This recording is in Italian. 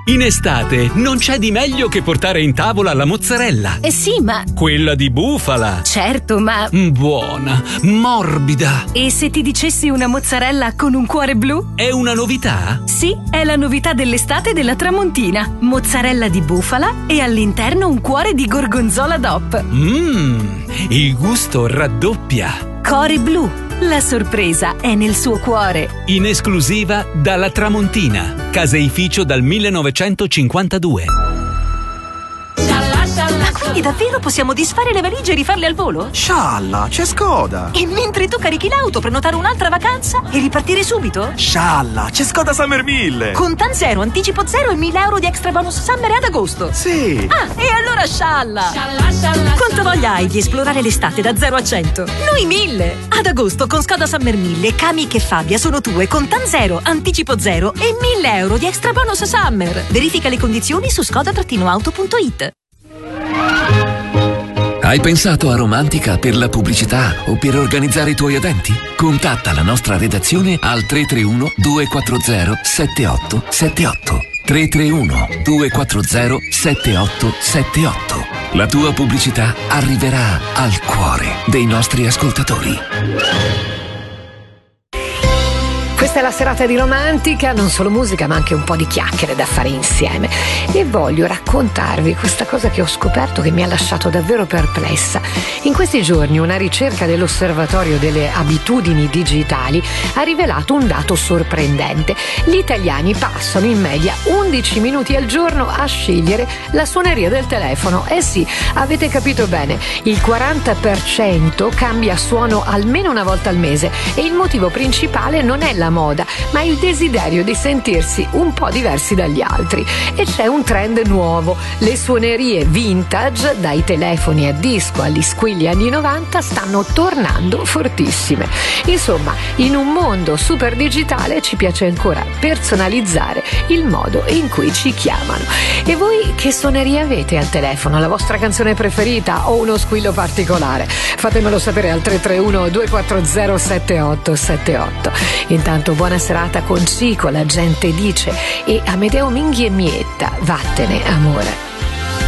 In estate non c'è di meglio che portare in tavola la mozzarella. Sì, ma... Quella di bufala. Certo, ma... Buona, morbida. E se ti dicessi una mozzarella con un cuore blu? È una novità? Sì, è la novità dell'estate della Tramontina. Mozzarella di bufala e all'interno un cuore di gorgonzola DOP. Il gusto raddoppia. Cuore blu. La sorpresa è nel suo cuore. In esclusiva dalla Tramontina. Caseificio dal 1952. Ma quindi davvero possiamo disfare le valigie e rifarle al volo? Scialla, c'è Skoda. E mentre tu carichi l'auto, prenotare un'altra vacanza e ripartire subito? Scialla, c'è Skoda Summer 1000. Contan zero, anticipo zero e 1.000 euro di extra bonus summer ad agosto. Sì. Ah, e allora scialla. Quanta voglia hai di esplorare l'estate da 0 a 100? Noi 1000. Ad agosto con Skoda Summer 1000, Kamiq e Fabia sono tue, Contan zero, anticipo zero e 1.000 euro di extra bonus summer. Verifica le condizioni su skoda-auto.it. Hai pensato a Romantica per la pubblicità o per organizzare i tuoi eventi? Contatta la nostra redazione al 331 240 7878. 331 240 7878. La tua pubblicità arriverà al cuore dei nostri ascoltatori. Questa è la serata di Romantica, non solo musica ma anche un po' di chiacchiere da fare insieme, e voglio raccontarvi questa cosa che ho scoperto che mi ha lasciato davvero perplessa. In questi giorni una ricerca dell'Osservatorio delle abitudini digitali ha rivelato un dato sorprendente. Gli italiani passano in media 11 minuti al giorno a scegliere la suoneria del telefono. Eh sì, avete capito bene, il 40% cambia suono almeno una volta al mese, e il motivo principale non è la moda, ma il desiderio di sentirsi un po' diversi dagli altri. E c'è un trend nuovo: le suonerie vintage, dai telefoni a disco agli squilli anni 90, stanno tornando fortissime. Insomma, in un mondo super digitale ci piace ancora personalizzare il modo in cui ci chiamano. E voi che suonerie avete al telefono? La vostra canzone preferita o uno squillo particolare? Fatemelo sapere al 331 240 7878. Intanto buona serata con Cico, la gente dice, e Amedeo Minghi e Mietta, vattene amore.